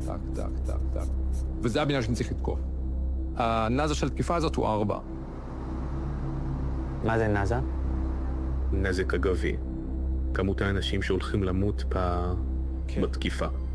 טק, טק, טק, טק. וזה הבניין שאני צריך לתקוף. הנאזה של התקיפה הזאת הוא 4. מה זה נאזה? נזק אגבי. כמות האנשים שהולכים למות כן. בתקיפה.